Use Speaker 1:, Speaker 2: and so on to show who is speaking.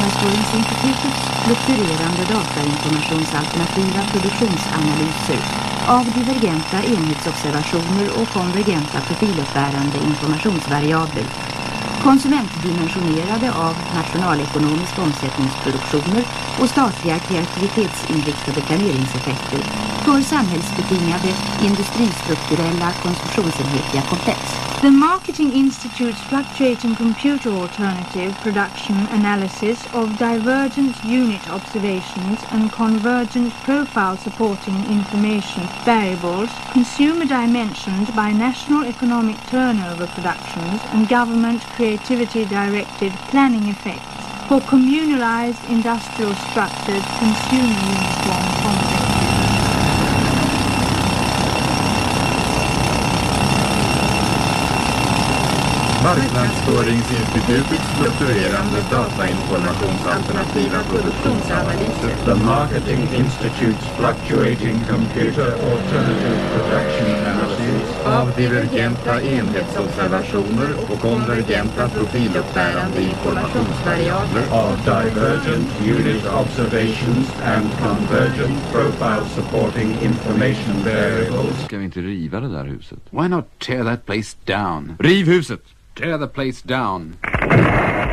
Speaker 1: marknadsföringsinstitutets fluktuerande datainformationsalternativa produktionsanalyser av divergenta enhetsobservationer och konvergenta profiluppbärande informationsvariabler, konsumentdimensionerade av nationalekonomiska omsättningsproduktioner och statliga kreativitetsinriktade planeringseffekter för samhällsbetingade industristrukturella konsumtionsenhetliga komplex.
Speaker 2: The Marketing Institute's fluctuating computer alternative production analysis of divergent unit observations and convergent profile supporting information variables, consumer dimensioned by national economic turnover productions and government creativity directed planning effects for communalized industrial structured consumer uniform complex.
Speaker 3: Marknadsföringsinstitutets fluktuerande datainformationsalternativa produktionsanalyser. The Marketing Institute's fluctuating computer alternative production analysis av divergenta enhetsobservationer och konvergenta profiluppbärande informationsvariabler of divergent unit observations and convergent profile supporting information variables.
Speaker 4: Ska vi inte riva det där huset?
Speaker 5: Why not tear that place down?
Speaker 4: Riv huset! Tear the place down.